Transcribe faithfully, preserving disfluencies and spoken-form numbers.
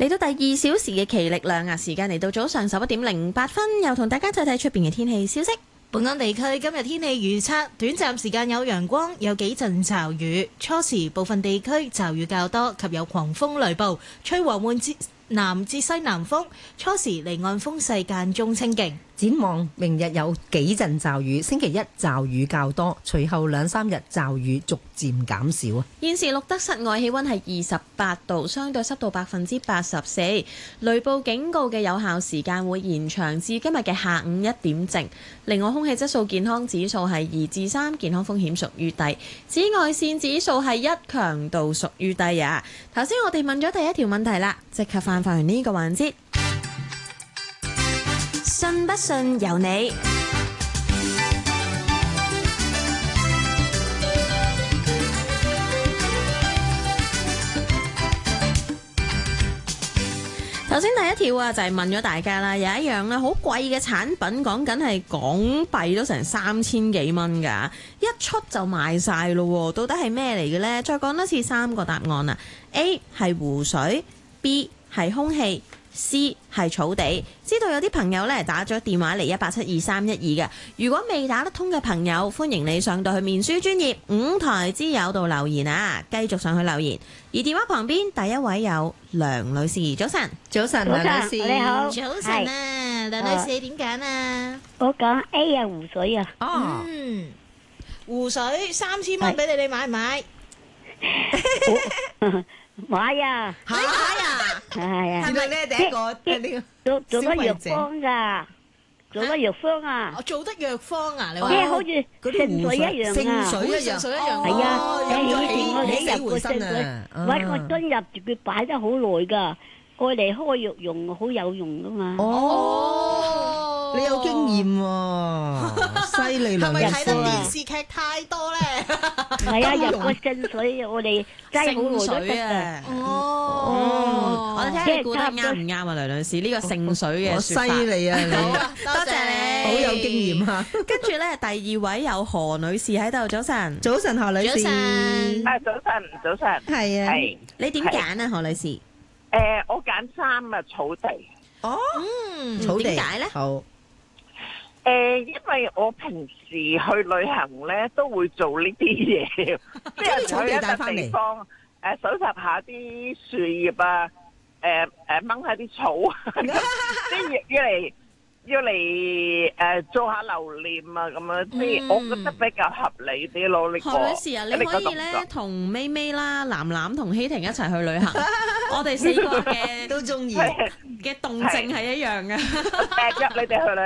嚟到第二小時嘅奇力量啊，時間嚟到早上十一點零八分，又同大家睇睇出邊嘅天氣消息。 本港地區今日天氣預測，短暫時間有陽光，有幾陣驟雨，初時部分地區驟雨較多及有狂風雷暴，吹和緩至南至西南風，初時離岸風勢間中清勁。 展望明日有幾陣驟雨，星期一驟雨較多，隨後兩三日驟雨逐漸減少啊！ 現時錄得室外氣溫係二十八度，相對濕度百分之八十四，雷暴警告嘅有效時間會延長至今日嘅下午一點正。另外，空氣質素健康指數係二至三，健康風險屬於低，紫外線指數係一，強度屬於低啊！頭先我哋問咗第一條問題啦，即刻翻返去呢個環節。信不信由你。頭先第一條啊，就係問咗大家啦，有一樣咧好貴嘅產品，講緊係港幣都成三千幾蚊噶，一出就賣晒咯，到底係咩嚟嘅呢？再講多次三個答案啊 ：A 係湖水 ，B 係空氣。C 係草地。知道有啲朋友咧打咗電話嚟一八七二三一二嘅，如果未打得通嘅朋友，歡迎你上到去面書專頁五台之友度留言啊，繼續上去留言。而電話旁邊第一位有梁女士，早晨， 早晨，梁女士， 你好， 早晨啊，梁女士你點揀啊？ 我講 A 啊，湖水啊。 哦， 嗯，湖水三千蚊俾你，你買唔買？ 買啊！ 你買啊？ 係啊！ 係咪咧？第一個呢個做做乜藥方噶？做乜藥方啊？ 我做得藥方啊？你話即係好似聖水一樣啊！ 聖水一樣， 聖水一樣。 係啊！ 飲咗以前我起哋入過聖水，揾個樽入住佢擺得好耐噶，過嚟開藥用，好有用噶嘛。 哦，你有經驗喎，犀利啦！ 係咪睇得電視劇太多咧？ 係啊，入過聖水，我哋擠好耐都得噶。 哦，我哋睇下你估得啱唔啱啊，梁女士呢個聖水嘅說法。 犀利啊！你多謝你， 好有經驗啊！ 跟住咧，第二位有何女士喺度，早晨， 早晨何女士， 早晨， 啊早晨早晨， 係啊， 係你點揀啊，何女士？ 誒，我揀三啊，草地。 哦， 嗯， 草地點解咧？ 好。 誒，因為我平時去旅行咧，都會做呢啲嘢，即係去一笪地方，誒，搜集下啲樹葉啊，誒誒，掹下啲草，即係要嚟要嚟誒做下留念啊，咁樣，即係我覺得比較合理啲咯。呢個何女士啊，你可以咧同咪咪啦、藍藍同希婷一齊去旅行，我哋四個嘅都中意嘅動靜係一樣嘅。 誒，約你哋去旅